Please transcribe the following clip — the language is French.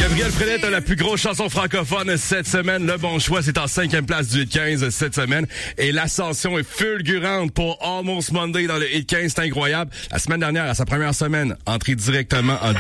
Gabriel Frenette a la plus grosse chanson francophone cette semaine. Le bon choix, c'est en 5e place du Hit 15 cette semaine. Et l'ascension est fulgurante pour Almost Monday dans le Hit 15. C'est incroyable. La semaine dernière, à sa première semaine, entrée directement en